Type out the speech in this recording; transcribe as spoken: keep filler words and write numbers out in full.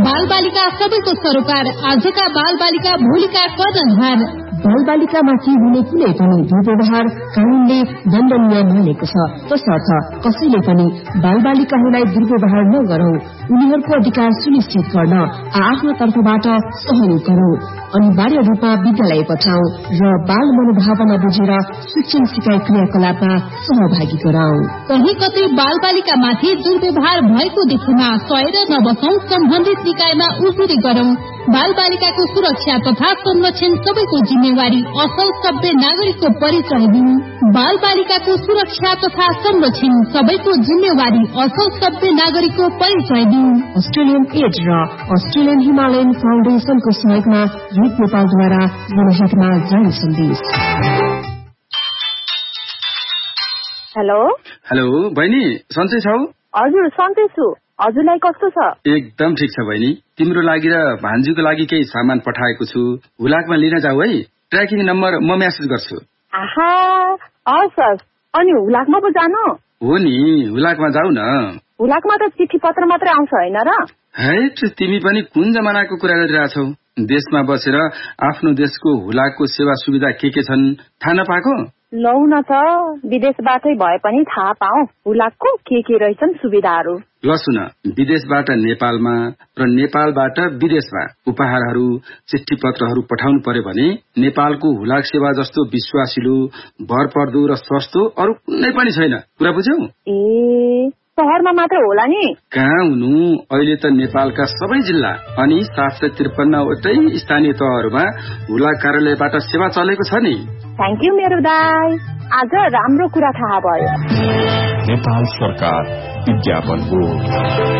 बाल बालिका सबैको सरोकार, आजका बाल बालिका भोलिका कर्णधार। बाल बालिकामाथि हुने कुनै पनि दुर्व्यवहार कानूनले दण्डनीय मानेको छ। तसर्थ कसैले पनि बाल बालिकाहरूलाई दुर्व्यवहार नगरौं, उनीहरूको अधिकार सुनिश्चित गर्न आफ्नो तर्फबाट सहयोग गरौं, अनिवार्य रूपमा विद्यालय पठाउँ र बाल मनोभावना बुझेर शिक्षण सिकाइ क्रियाकलापमा सहभागी गराउँ। कही कतै बाल बालिकामाथि दुर्व्यवहार भएको देखेमा सहेर नबसौं, सम्बन्धित निकायमा उजुरी गरौं। बाल बालिकाको सुरक्षा तथा संरक्षण सबैको जिम्मेवारी, असल सभ्य नागरिकको परिचय दिनु। बाल बालिकाको सुरक्षा तथा संरक्षण सबैको जिम्मेवारी, असल सभ्य नागरिकको परिचय दिनु। अस्ट्रेलियन एड र अस्ट्रेलियन हिमालयन फाउन्डेशनको सहयोगमा युथ नेपालद्वारा जनहितमा जारी सन्देश। हेलो हेलो बहिनी, सन्चै छौ? हजुर सन्चै छु। हजुरलाई कस्तो छ? एकदम ठिक छ बहिनी। तिम्रो लागि र भान्जीको लागि केही सामान पठाएको छु, हुलाकमा लिन जाऊ है। ट्र्याकिङ नम्बर म मेसेज गर्छु। आहा, हस् हस्। अनि हुलाकमा पो जानु? हो नि, हुलाकमा जाऊ न। हुलाकमा त चिठी पत्र मात्रै आउँछ होइन र? हैट, तिमी पनि कुन जमानाको कुरा गरिरहेछौ? देशमा बसेर आफ्नो देशको हुलाकको सेवा सुविधा के के छन् थाहा नपाएको? लौ न त, विदेशबाटै भए पनि थाहा पाऊ हुलाकको के के रहेछन् सुविधाहरू। ल सुन, विदेशबाट नेपालमा र नेपालबाट विदेशमा उपहारहरू चिठी पत्रहरू पठाउनु पर्यो भने नेपालको हुलाक सेवा जस्तो विश्वासिलो, भरपर्दो र सस्तो अरू कुनै पनि छैन। कुरा बुझ्यौ? ए, शहरमा मात्र होला नि? कहाँ हुनु, अहिले त नेपालका सबै जिल्ला अनि सात सय त्रिपन्नवटै स्थानीय तहहरूमा हुलाक कार्यालयबाट सेवा चलेको छ नि। थ्याङ्क यू मेरो दाई, आज राम्रो कुरा थाहा भयो। नेपाल सरकार विज्ञापन बोर्ड।